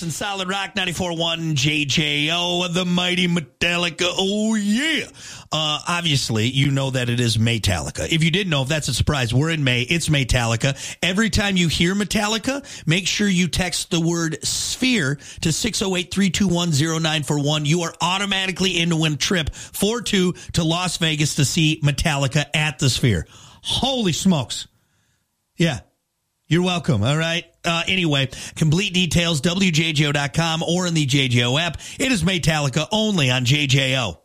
and Solid Rock 94.1 JJO, the mighty Metallica. Oh, yeah. Obviously, you know that it is Maytalica. If you didn't know, if that's a surprise, we're in May. It's Maytalica. Every time you hear Metallica, make sure you text the word Sphere to 608-321-0941. You are automatically in to win a trip for two to Las Vegas to see Metallica at the Sphere. Holy smokes. Yeah. You're welcome. All right. Anyway, complete details, WJJO.com or in the JJO app. It is Maytalica only on JJO.